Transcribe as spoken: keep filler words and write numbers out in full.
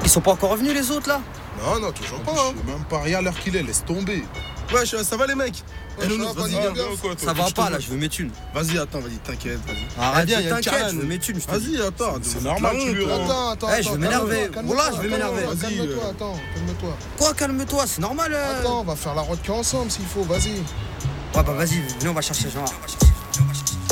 Ils sont pas encore revenus les autres là? Non, non, toujours pas. Je Hein. sais même pas, regarde l'heure qu'il est, laisse tomber. Ouais, ça va les mecs? Ouais, Eh, ça Nounou, va, vas-y, pas viens, de viens gaffe. quoi, toi. Ça va Je te pas là, vois. je veux mes thunes. Vas-y, attends, vas-y, t'inquiète, vas-y. Arrête, viens, de y a une t'inquiète, carène. je veux mes thunes, je te dis. Vas-y, attends. C'est normal, tu lui rends. Attends, Eh, attends. je vais attends, m'énerver. calme-toi, Voilà, je vais calme-toi, m'énerver. Vas-y. Calme-toi, euh, attends, calme-toi. Quoi, calme-toi, c'est normal. euh. Attends, on va faire la route ensemble s'il faut, vas-y. Ouais, bah vas-y, venez, on va chercher Jean.